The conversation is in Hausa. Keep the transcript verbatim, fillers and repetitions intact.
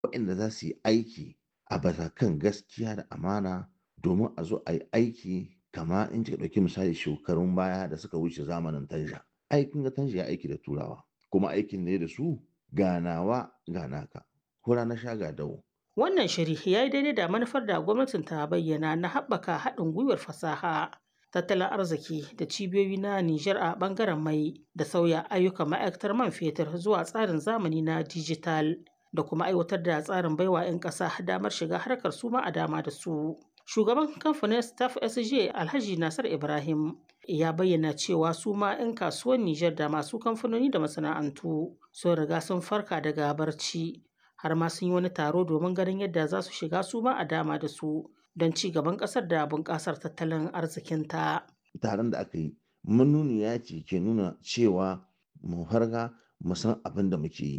waɗanda za su yi aiki a bisa kan gaskiya da amana domin a zo a yi aiki kama in kika ɗauki misali shekarun baya da suka wuce zamanin Tanja. Ai kin ga Tanja ya aiki da Turawa kuma aikin da ya da su ga nawa ga naka. Hura na sha ga dawo. Wannan shiri ya yi daidai da manufar da gwamnatin ta bayyana na haɓaka haɗin gwiwar fasaha, tattalin arziki da cibiyoyi na Nijar a ɓangaren mai da sauya ayyukan ma'aikatar man fetur zuwa tsarin zamani na dijital da kuma aiwatar da tsarin baiwa 'yan ƙasa damar shiga harkar su ma a dama da su. Shugaban kamfanin Staff S J Alhaji Nasir Ibrahim ya bayyana cewa su ma 'yan kasuwar Nijar da masu kamfanoni da masana'antu sun riga sun farka daga barci har ma sun yi wani taro domin ganin yadda za su shiga su ma a dama da su don ci gaban ƙasar da bunƙasar tattalin arzikinta. Taron da aka yi manuniya ce ke nuna cewa mu farga mu san abin da muke yi.